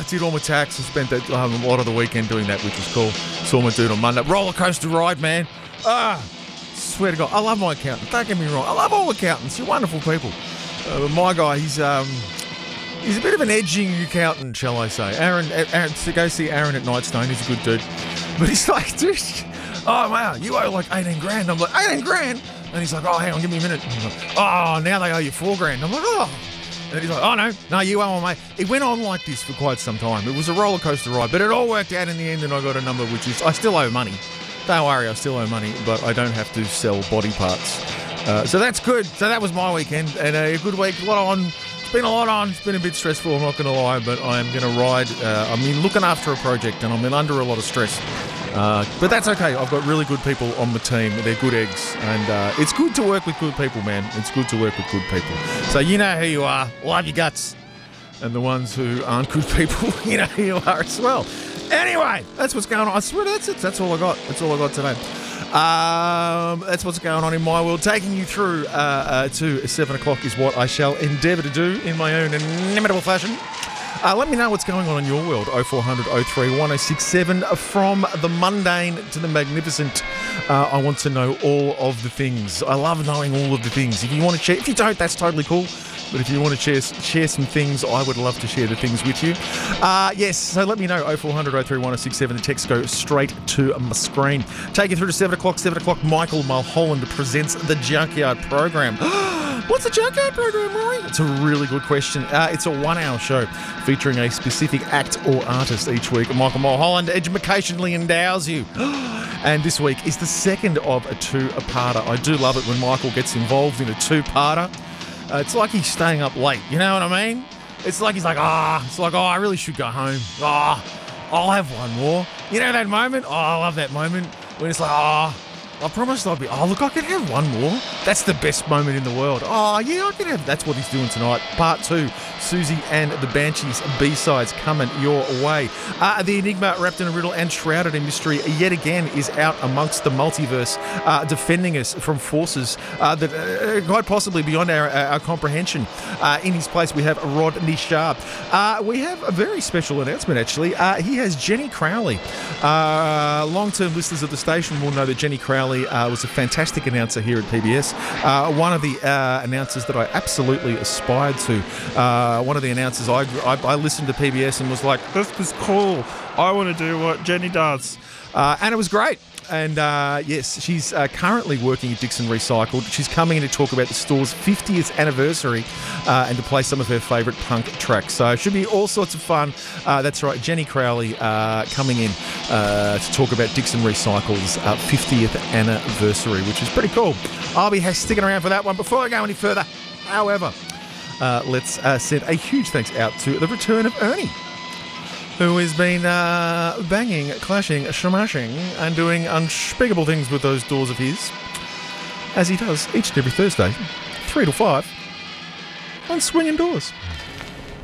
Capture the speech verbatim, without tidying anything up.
did all my tax and spent that, um, a lot of the weekend doing that, which was cool. Saw my dude on Monday. Roller coaster ride, man. Ah, swear to God, I love my accountant. Don't get me wrong. I love all accountants. You're wonderful people. Uh, my guy, he's um, he's a bit of an edging accountant, shall I say. Aaron, Aaron, to go see Aaron at Nightstone. He's a good dude, but he's like, dude, oh wow, you owe like eighteen grand. I'm like, eighteen grand, and he's like, oh, hang on, give me a minute. And I'm like, oh, now they owe you four grand. I'm like, oh. And he's like, oh, no, no, you owe me. It went on like this for quite some time. It was a roller coaster ride, but it all worked out in the end, and I got a number, which is, I still owe money. Don't worry, I still owe money, but I don't have to sell body parts. Uh, so that's good. So that was my weekend, and a good week. A lot on. It's been a lot on. It's been a bit stressful, I'm not going to lie, but I'm going to ride. Uh, I mean, looking after a project, and I'm in under a lot of stress. Uh, but that's okay. I've got really good people on the team. They're good eggs. And uh, it's good to work with good people, man. It's good to work with good people. So you know who you are. Love your guts. And the ones who aren't good people, you know who you are as well. Anyway, that's what's going on. I swear that's it. That's all I got. That's all I got today. Um, that's what's going on in my world. Taking you through uh, uh, to seven o'clock is what I shall endeavour to do in my own inimitable fashion. Uh, let me know what's going on in your world. oh four hundred oh three one oh six seven. From the mundane to the magnificent. Uh, I want to know all of the things. I love knowing all of the things. If you want to share, if you don't, that's totally cool. But if you want to share share some things, I would love to share the things with you. Uh, yes, so let me know. oh four hundred oh three one oh six seven. The text go straight to my screen. Take you through to seven o'clock. seven o'clock, Michael Mulholland presents the Junkyard Program. What's the Junkyard Program, Rory? It's a really good question. Uh, it's a one-hour show featuring a specific act or artist each week. Michael Mulholland educationally endows you. And this week is the second of a two-parter. I do love it when Michael gets involved in a two-parter. Uh, it's like he's staying up late, you know what I mean? It's like he's like, ah, oh, it's like, oh, I really should go home. Ah, oh, I'll have one more. You know that moment? Oh, I love that moment when it's like, ah, oh, I promised I'd be, oh, look, I can have one more. That's the best moment in the world. Oh, yeah, I can have, that's what he's doing tonight. Part two, Susie and the Banshees B-sides coming your way. Uh, the Enigma wrapped in a riddle and shrouded in mystery yet again is out amongst the multiverse, uh, defending us from forces uh, that uh, quite possibly beyond our, our comprehension. Uh, in his place, we have Rodney Sharp. Uh, we have a very special announcement, actually. Uh, he has Jenny Crowley. Uh, long-term listeners of the station will know that Jenny Crowley Uh, was a fantastic announcer here at P B S. Uh, one of the uh, announcers that I absolutely aspired to. Uh, one of the announcers, I, I, I listened to P B S and was like, this is cool. I want to do what Jenny does. Uh, and it was great. And uh, yes, she's uh, currently working at Dixon Recycled. She's coming in to talk about the store's fiftieth anniversary uh, and to play some of her favourite punk tracks. So it should be all sorts of fun. Uh, that's right, Jenny Crowley uh, coming in uh, to talk about Dixon Recycled's uh, fiftieth anniversary, which is pretty cool. I'll be sticking around for that one. Before I go any further, however, uh, let's uh, send a huge thanks out to the return of Ernie, who has been uh, banging, clashing, smashing, and doing unspeakable things with those doors of his, as he does each and every Thursday, three to five, on Swinging Doors.